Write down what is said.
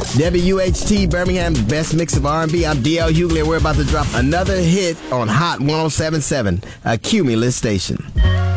WHT Birmingham's best mix of R&B. I'm DL Hughley. We're about to drop another hit on Hot 107.7, a Cumulus station.